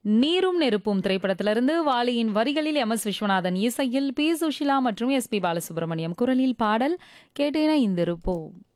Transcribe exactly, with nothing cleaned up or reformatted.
நீரும் நெருப்பும் திரைப்படத்திலிருந்து வாலியின் வரிகளில் எம் எஸ் விஸ்வநாதன் இசையில் பி சுஷிலா மற்றும் எஸ் பி பாலசுப்ரமணியம் குரலில் பாடல் கேட்டேன இந்திருப்போம்.